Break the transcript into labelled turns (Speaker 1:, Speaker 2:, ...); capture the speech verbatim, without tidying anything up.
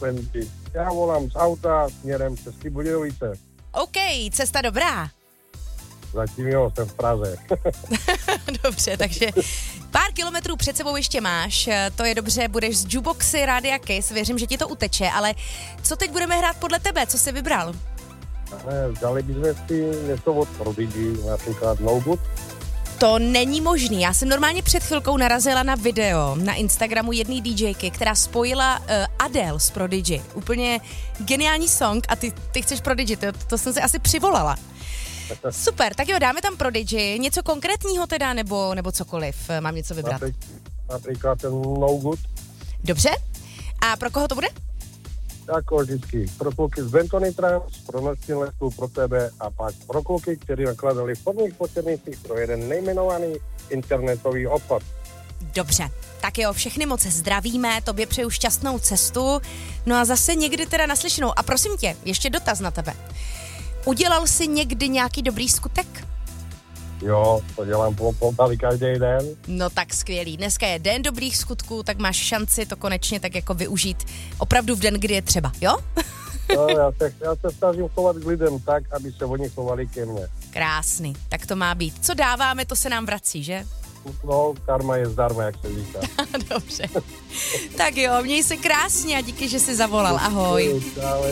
Speaker 1: frekvenci. Já volám z auta směrem České Budějovice.
Speaker 2: OK, cesta dobrá.
Speaker 1: Zatím jo, jsem v Praze.
Speaker 2: Dobře, takže pár kilometrů před sebou ještě máš, to je dobře, budeš z jukeboxy Rádia Kiss, věřím, že ti to uteče, ale co teď budeme hrát podle tebe, co jsi vybral?
Speaker 1: Dali bychom si něco od Prodigy, například No Good.
Speaker 2: To není možný, já jsem normálně před chvilkou narazila na video na Instagramu jedné DJky, která spojila uh, Adele s Prodigy, úplně geniální song a ty, ty chceš Prodigy, to, to jsem si asi přivolala. Super, tak jo, dáme tam Prodigy, něco konkrétního teda, nebo, nebo cokoliv, mám něco vybrat.
Speaker 1: Napří, například ten No Good.
Speaker 2: Dobře, a pro koho to bude?
Speaker 1: Jako vždycky, pro kluky z Bentony Trans, pro noční lesku, pro tebe a pak pro kluky, kteří nakladali v podních počernicích pro jeden nejmenovaný internetový obchod.
Speaker 2: Dobře, tak jo, všechny moc zdravíme, tobě přeju šťastnou cestu, no a zase někdy teda naslyšenou. A prosím tě, ještě dotaz na tebe. Udělal jsi někdy nějaký dobrý skutek?
Speaker 1: Jo, to dělám pomalu každý den.
Speaker 2: No tak skvělý. Dneska je den dobrých skutků, tak máš šanci to konečně tak jako využít opravdu v den, kdy je třeba, jo?
Speaker 1: No, já se, já se snažím chovat k lidem tak, aby se oni chovali ke mně.
Speaker 2: Krásný, tak to má být. Co dáváme, to se nám vrací, že?
Speaker 1: No, karma je zdarma, jak se říká.
Speaker 2: Dobře. Tak jo, měj se krásně a díky, že jsi zavolal. Ahoj.
Speaker 1: Ahoj.